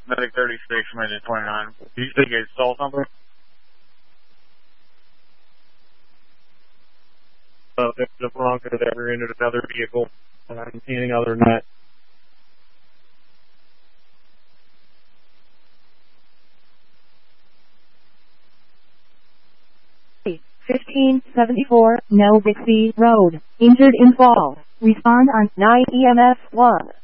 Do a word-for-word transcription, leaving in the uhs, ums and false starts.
Medic thirty-six, Medic twenty-nine. Did you think it's stall number? Uh, if the Bronco that ever entered another vehicle, uh, anything other than that. fifteen seventy-four, No Dixie Road. Injured in fall. Respond on nine E M S one.